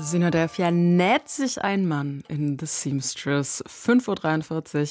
Philadelphia näht sich ein Mann in The Seamstress. 5:43 Uhr.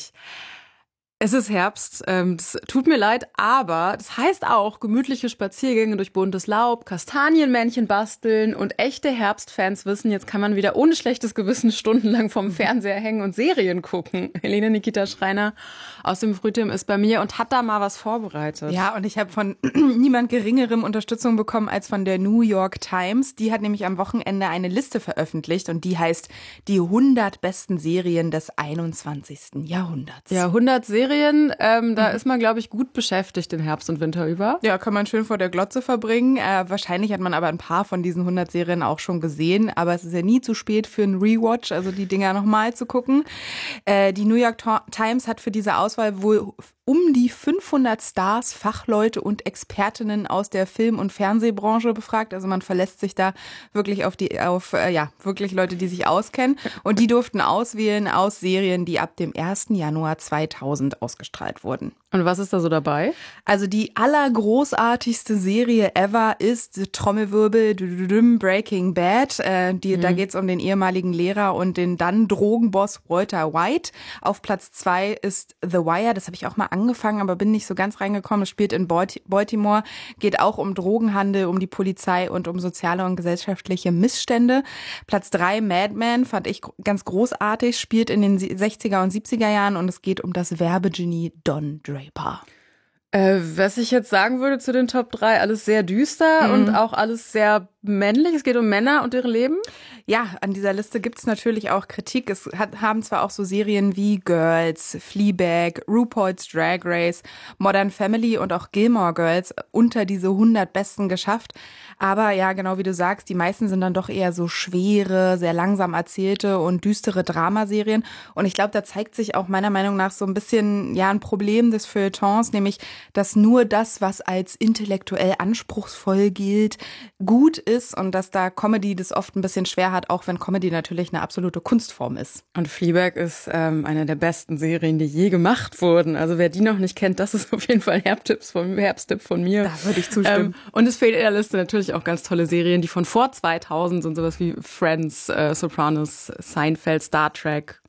Es ist Herbst, das tut mir leid, aber das heißt auch gemütliche Spaziergänge durch buntes Laub, Kastanienmännchen basteln und echte Herbstfans wissen, jetzt kann man wieder ohne schlechtes Gewissen stundenlang vorm Fernseher hängen und Serien gucken. Helene Nikita Schreiner aus dem Frühteam ist bei mir und hat da mal was vorbereitet. Ja, und ich habe von niemand Geringerem Unterstützung bekommen als von der New York Times. Die hat nämlich am Wochenende eine Liste veröffentlicht und die heißt die 100 besten Serien des 21. Jahrhunderts. Ja, 100 Serien. Da ist man, glaube ich, gut beschäftigt den Herbst und Winter über. Ja, kann man schön vor der Glotze verbringen. Wahrscheinlich hat man aber ein paar von diesen 100 Serien auch schon gesehen. Aber es ist ja nie zu spät für einen Rewatch, also die Dinger nochmal zu gucken. Die New York Times hat für diese Auswahl wohl um die 500 Stars, Fachleute und Expertinnen aus der Film- und Fernsehbranche befragt. Also man verlässt sich da wirklich auf wirklich Leute, die sich auskennen. Und die durften auswählen aus Serien, die ab dem 1. Januar 2000 ausgestrahlt wurden. Und was ist da so dabei? Also die allergroßartigste Serie ever ist Trommelwirbel Breaking Bad. Da geht's um den ehemaligen Lehrer und den dann Drogenboss Walter White. Auf Platz 2 ist The Wire. Das habe ich auch mal angefangen, aber bin nicht so ganz reingekommen. Es spielt in Baltimore, geht auch um Drogenhandel, um die Polizei und um soziale und gesellschaftliche Missstände. Platz 3 Mad Men fand ich ganz großartig, spielt in den 60er und 70er Jahren und es geht um das Werbegenie Don Draper. Was ich jetzt sagen würde zu den Top 3, alles sehr düster und auch alles sehr männlich. Es geht um Männer und ihre Leben. Ja, an dieser Liste gibt's natürlich auch Kritik. Es haben zwar auch so Serien wie Girls, Fleabag, RuPaul's Drag Race, Modern Family und auch Gilmore Girls unter diese 100 Besten geschafft. Aber ja, genau wie du sagst, die meisten sind dann doch eher so schwere, sehr langsam erzählte und düstere Dramaserien. Und ich glaube, da zeigt sich auch meiner Meinung nach so ein bisschen ein Problem des Feuilletons, nämlich, dass nur das, was als intellektuell anspruchsvoll gilt, gut ist und dass da Comedy das oft ein bisschen schwer hat, auch wenn Comedy natürlich eine absolute Kunstform ist. Und Fleabag ist eine der besten Serien, die je gemacht wurden. Also wer die noch nicht kennt, das ist auf jeden Fall ein Herbsttipp von mir. Da würde ich zustimmen. Und es fehlt in der Liste natürlich auch ganz tolle Serien, die von vor 2000 sind, sowas wie Friends, Sopranos, Seinfeld, Star Trek.